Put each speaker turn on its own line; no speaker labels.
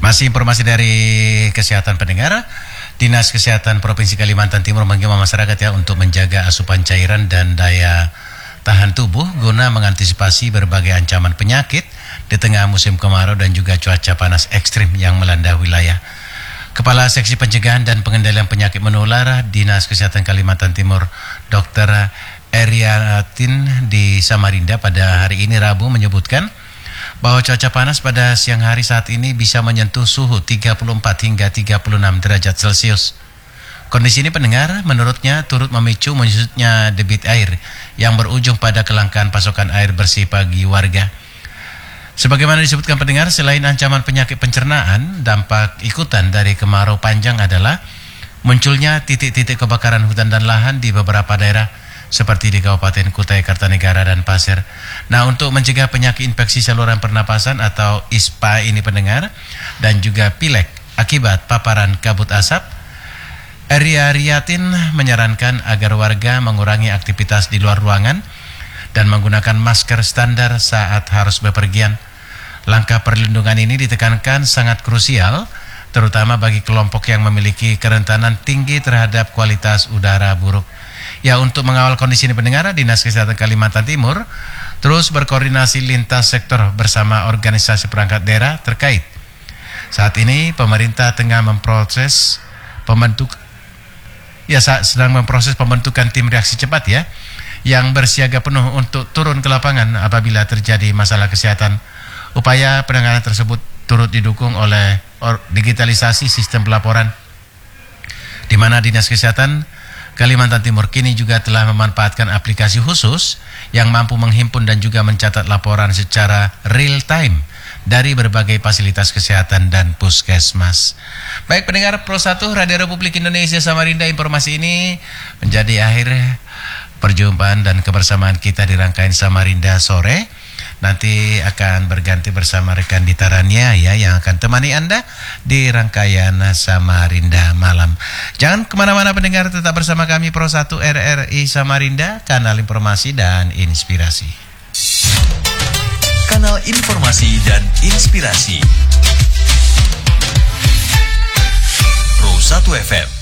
Masih informasi dari kesehatan pendengar. Dinas Kesehatan Provinsi Kalimantan Timur mengimbau masyarakat ya untuk menjaga asupan cairan dan daya tahan tubuh guna mengantisipasi berbagai ancaman penyakit di tengah musim kemarau dan juga cuaca panas ekstrim yang melanda wilayah. Kepala Seksi Pencegahan dan Pengendalian Penyakit Menular Dinas Kesehatan Kalimantan Timur, Dr. Eriatin di Samarinda pada hari ini Rabu menyebutkan bahwa cuaca panas pada siang hari saat ini bisa menyentuh suhu 34 hingga 36 derajat Celcius. Kondisi ini pendengar menurutnya turut memicu menyusutnya debit air yang berujung pada kelangkaan pasokan air bersih bagi warga. Sebagaimana disebutkan pendengar, selain ancaman penyakit pencernaan, dampak ikutan dari kemarau panjang adalah munculnya titik-titik kebakaran hutan dan lahan di beberapa daerah seperti di Kabupaten Kutai Kartanegara dan Pasir. Nah, untuk mencegah penyakit infeksi saluran pernapasan atau ISPA ini pendengar dan juga pilek akibat paparan kabut asap, Eriatin menyarankan agar warga mengurangi aktivitas di luar ruangan dan menggunakan masker standar saat harus bepergian. Langkah perlindungan ini ditekankan sangat krusial terutama bagi kelompok yang memiliki kerentanan tinggi terhadap kualitas udara buruk. Ya, untuk mengawal kondisi ini pendengar, Dinas Kesehatan Kalimantan Timur terus berkoordinasi lintas sektor bersama organisasi perangkat daerah terkait. Saat ini pemerintah tengah sedang memproses pembentukan tim reaksi cepat ya, yang bersiaga penuh untuk turun ke lapangan apabila terjadi masalah kesehatan. Upaya penanganan tersebut turut didukung oleh digitalisasi sistem pelaporan, di mana Dinas Kesehatan Kalimantan Timur kini juga telah memanfaatkan aplikasi khusus yang mampu menghimpun dan juga mencatat laporan secara real time dari berbagai fasilitas kesehatan dan puskesmas. Baik pendengar Pro 1 Radio Republik Indonesia Samarinda, informasi ini menjadi akhir perjumpaan dan kebersamaan kita di rangkaian Samarinda sore. Nanti akan berganti bersama rekan Dita Rania ya, yang akan temani Anda di rangkaian Samarinda malam. Jangan kemana-mana pendengar, tetap bersama kami Pro 1 RRI Samarinda, kanal informasi dan inspirasi.
Kanal informasi dan inspirasi Pro 1 FM.